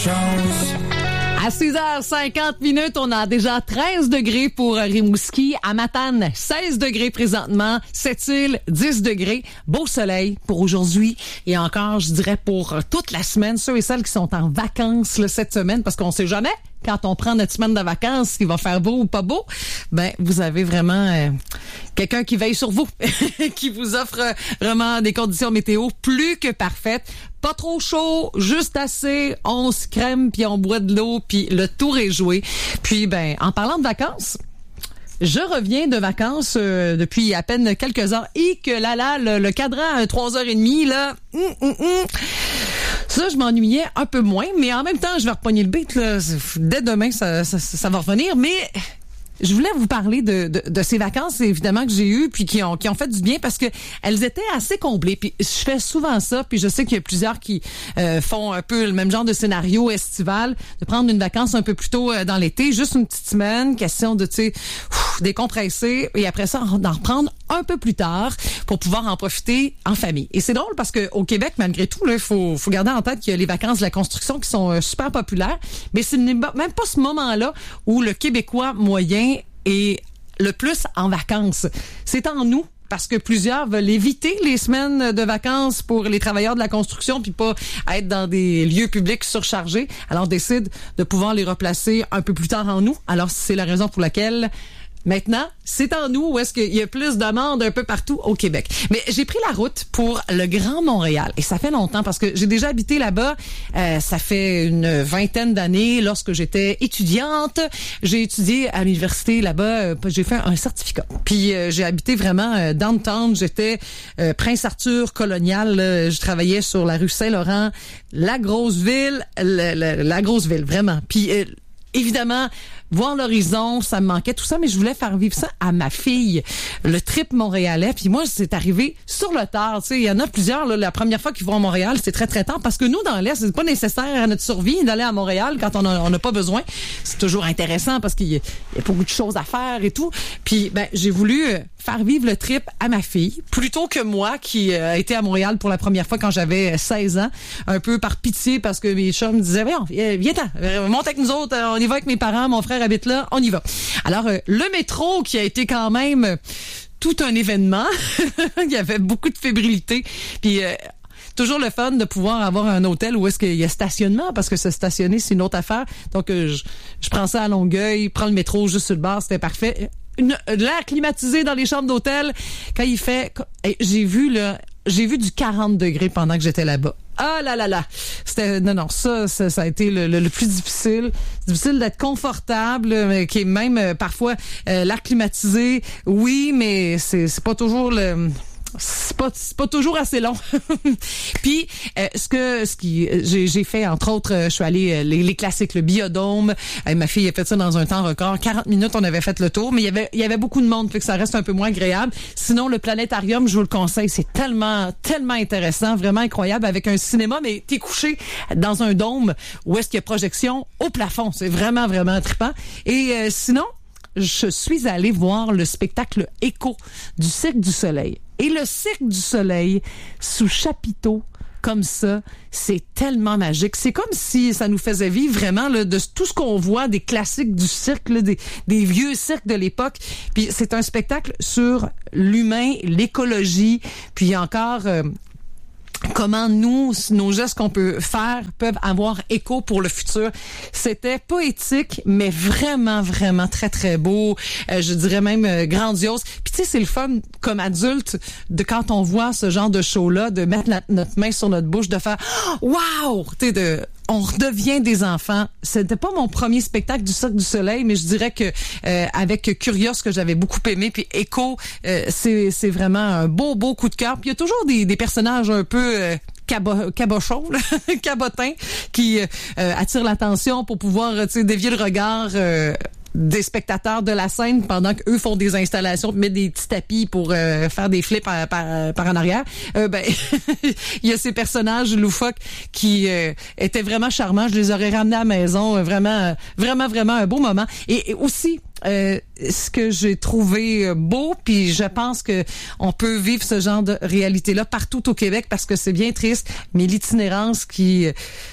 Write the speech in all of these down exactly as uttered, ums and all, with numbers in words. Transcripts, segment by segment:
chose. À six heures cinquante minutes, on a déjà treize degrés pour Rimouski. À Matane, seize degrés présentement. Sept-Îles, dix degrés. Beau soleil pour aujourd'hui. Et encore, je dirais, pour toute la semaine. Ceux et celles qui sont en vacances là, cette semaine, parce qu'on sait jamais quand on prend notre semaine de vacances, s'il va faire beau ou pas beau. Ben, vous avez vraiment euh, quelqu'un qui veille sur vous, qui vous offre vraiment des conditions météo plus que parfaites. Pas trop chaud, juste assez, on se crème, puis on boit de l'eau, puis le tour est joué. Puis, ben, en parlant de vacances, je reviens de vacances euh, depuis à peine quelques heures. Et que là, là, le, le cadran à trois heures trente, là, hum, hum, hum. Ça, je m'ennuyais un peu moins, mais en même temps, je vais repogner le beat, là. Dès demain, ça, ça, ça va revenir, mais... Je voulais vous parler de, de, de ces vacances, évidemment, que j'ai eues, puis qui ont, qui ont fait du bien parce que elles étaient assez comblées. Puis je fais souvent ça, puis je sais qu'il y a plusieurs qui euh, font un peu le même genre de scénario estival, de prendre une vacance un peu plus tôt euh, dans l'été, juste une petite semaine, question de, tu sais, décompresser, et après ça, d'en reprendre un peu plus tard pour pouvoir en profiter en famille. Et c'est drôle parce que au Québec, malgré tout, là, il faut, faut garder en tête qu'il y a les vacances de la construction qui sont euh, super populaires, mais ce n'est même pas ce moment-là où le Québécois moyen et le plus en vacances. C'est en nous, parce que plusieurs veulent éviter les semaines de vacances pour les travailleurs de la construction puis pas être dans des lieux publics surchargés. Alors, on décide de pouvoir les replacer un peu plus tard en nous. Alors, c'est la raison pour laquelle... Maintenant, c'est en nous où est-ce qu'il y a plus de monde un peu partout au Québec. Mais j'ai pris la route pour le Grand Montréal. Et ça fait longtemps parce que j'ai déjà habité là-bas. Euh, ça fait une vingtaine d'années lorsque j'étais étudiante. J'ai étudié à l'université là-bas. Euh, j'ai fait un certificat. Puis euh, j'ai habité vraiment euh, downtown. J'étais euh, Prince Arthur colonial. Euh, je travaillais sur la rue Saint-Laurent. La grosse ville. La, la, la grosse ville, vraiment. Puis euh, évidemment... Voir l'horizon, ça me manquait, tout ça, mais je voulais faire vivre ça à ma fille, le trip montréalais. Puis moi, c'est arrivé sur le tard. Tu sais, il y en a plusieurs, là, la première fois qu'ils vont à Montréal, c'est très, très tard. Parce que nous, dans l'Est, c'est pas nécessaire à notre survie d'aller à Montréal quand on a, on n'a pas besoin. C'est toujours intéressant parce qu'il y a, il y a beaucoup de choses à faire et tout. Puis, ben, j'ai voulu faire vivre le trip à ma fille, plutôt que moi, qui a été à Montréal pour la première fois quand j'avais seize ans, un peu par pitié, parce que mes chums me disaient, viens, viens-t'en, monte avec nous autres, on y va avec mes parents, mon frère habite là, on y va. Alors, euh, le métro qui a été quand même euh, tout un événement, il y avait beaucoup de fébrilité, puis euh, toujours le fun de pouvoir avoir un hôtel où est-ce qu'il y a stationnement, parce que se stationner, c'est une autre affaire. Donc, euh, je, je prends ça à Longueuil, prends le métro juste sur le bord, c'était parfait. Une, l'air climatisé dans les chambres d'hôtel, quand il fait... J'ai vu, là, j'ai vu du quarante degrés pendant que j'étais là-bas. Ah là là là, c'était non non ça ça, ça a été le, le, le plus difficile, c'est difficile d'être confortable, mais qui est même euh, parfois euh, l'air climatisé, oui, mais c'est c'est pas toujours le c'est pas c'est pas toujours assez long. Puis euh, ce que ce qui j'ai j'ai fait entre autres, euh, je suis allée euh, les, les classiques, le Biodôme. Euh, ma fille a fait ça dans un temps record, quarante minutes on avait fait le tour, mais il y avait il y avait beaucoup de monde, fait que ça reste un peu moins agréable. Sinon le planétarium, je vous le conseille, c'est tellement tellement intéressant, vraiment incroyable, avec un cinéma, mais t'es couché dans un dôme où est-ce qu'il y a projection au plafond, c'est vraiment vraiment trippant. Et euh, sinon, je suis allée voir le spectacle Écho du Cirque du Soleil. Et le Cirque du Soleil, sous chapiteau, comme ça, c'est tellement magique. C'est comme si ça nous faisait vivre vraiment là, de tout ce qu'on voit des classiques du cirque, là, des, des vieux cirques de l'époque. Puis c'est un spectacle sur l'humain, l'écologie, puis encore... Euh, comment nous, nos gestes qu'on peut faire peuvent avoir écho pour le futur. C'était poétique, mais vraiment, vraiment très, très beau. Euh, je dirais même euh, grandiose. Puis tu sais, c'est le fun, comme adulte, de quand on voit ce genre de show-là, de mettre la, notre main sur notre bouche, de faire « Wow! » Tu sais, de... On redevient des enfants. C'était pas mon premier spectacle du Cirque du Soleil, mais je dirais que euh, avec Curios, que j'avais beaucoup aimé, puis Écho, euh, c'est c'est vraiment un beau beau coup de cœur. Puis il y a toujours des des personnages un peu euh, cabo, cabochons, cabotins, qui euh, attirent l'attention pour pouvoir, tu sais, dévier le regard. Euh, des spectateurs de la scène pendant qu'eux font des installations, mettent des petits tapis pour euh, faire des flips par, par, par en arrière. Euh, ben, il y a ces personnages loufoques qui euh, étaient vraiment charmants. Je les aurais ramenés à la maison. Euh, vraiment, vraiment, vraiment un beau moment. Et, et aussi, euh, ce que j'ai trouvé beau, puis je pense que on peut vivre ce genre de réalité-là partout au Québec parce que c'est bien triste, mais l'itinérance qui...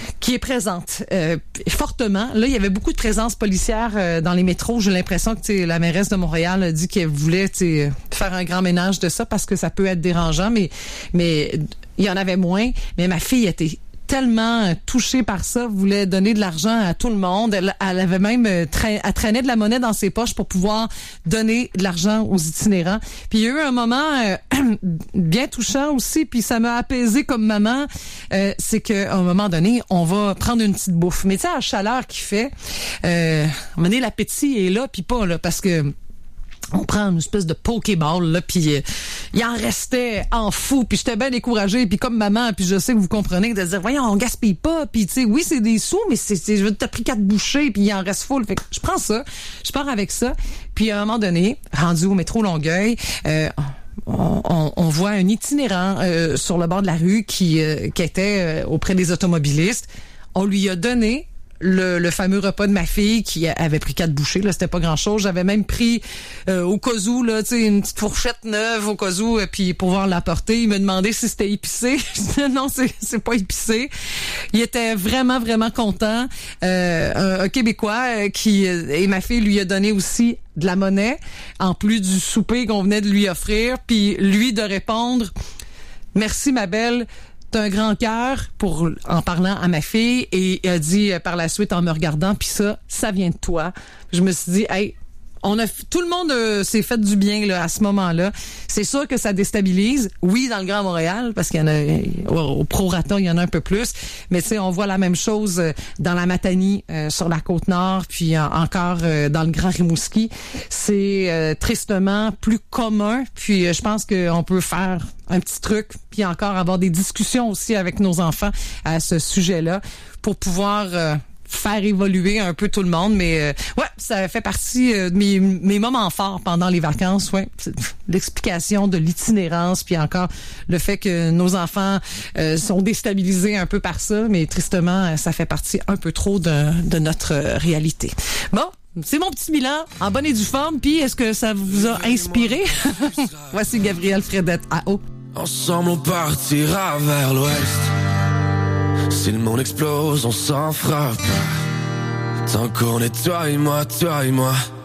qui est présente euh, fortement. Là, il y avait beaucoup de présence policière euh, dans les métros. J'ai l'impression que la mairesse de Montréal a dit qu'elle voulait faire un grand ménage de ça parce que ça peut être dérangeant, mais mais il y en avait moins. Mais ma fille était tellement touchée par ça, voulait donner de l'argent à tout le monde. Elle, elle avait même tra- elle traînait de la monnaie dans ses poches pour pouvoir donner de l'argent aux itinérants. Puis il y a eu un moment euh, bien touchant aussi, puis ça m'a apaisé comme maman. Euh, c'est qu'à un moment donné, on va prendre une petite bouffe. Mais tu sais, à la chaleur qu'il fait, euh, à un moment donné, l'appétit est là, puis pas là, parce que on prend une espèce de pokéball là, puis euh, il en restait en fou, puis j'étais bien découragée, puis comme maman, puis je sais que vous comprenez de dire voyons, on gaspille pas, puis tu sais oui c'est des sous, mais c'est, c'est je veux t'as pris quatre bouchées, puis il en reste full, fait que je prends ça, je pars avec ça, puis à un moment donné, rendu au métro Longueuil, euh, On, on, on voit un itinérant euh, sur le bord de la rue qui, euh, qui était euh, auprès des automobilistes. On lui a donné le, le fameux repas de ma fille qui avait pris quatre bouchées, là, c'était pas grand-chose. J'avais même pris euh, au cas où, là, tu sais, une petite fourchette neuve au cas où, euh, puis pour pouvoir l'apporter. Il me demandait si c'était épicé. Je disais non, c'est c'est pas épicé. Il était vraiment, vraiment content. Euh, un, un Québécois euh, qui et ma fille lui a donné aussi de la monnaie, en plus du souper qu'on venait de lui offrir, puis lui de répondre « Merci, ma belle ». T'as un grand cœur pour en parlant à ma fille et elle a dit euh, par la suite en me regardant puis ça ça vient de toi. Je me suis dit hey, on a tout le monde euh, s'est fait du bien là à ce moment-là. C'est sûr que ça déstabilise. Oui, dans le Grand Montréal parce qu'il y en a au, au prorata, il y en a un peu plus, mais tu sais on voit la même chose euh, dans la Matanie euh, sur la Côte-Nord puis euh, encore euh, dans le Grand Rimouski. C'est euh, tristement plus commun puis euh, je pense qu'on peut faire un petit truc, puis encore avoir des discussions aussi avec nos enfants à ce sujet-là pour pouvoir euh, faire évoluer un peu tout le monde. Mais euh, ouais, ça fait partie euh, de mes, mes moments forts pendant les vacances. Ouais, l'explication de l'itinérance, puis encore le fait que nos enfants euh, sont déstabilisés un peu par ça, mais tristement, ça fait partie un peu trop de, de notre réalité. Bon. C'est mon petit bilan, en bonne et due forme, puis est-ce que ça vous a inspiré? Voici Gabriel Fredette à eau. Ensemble on partira vers l'ouest. Si le monde explose, on s'en frappe. Tant qu'on est toi et moi, toi et moi.